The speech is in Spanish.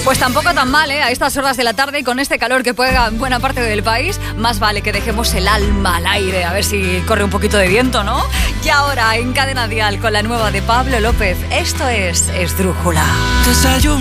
Pues tampoco tan mal, ¿eh? A estas horas de la tarde y con este calor que pega en buena parte del país, más vale que dejemos el alma al aire, a ver si corre un poquito de viento, ¿no? Y ahora en Cadena Dial con la nueva de Pablo López, esto es Esdrújula.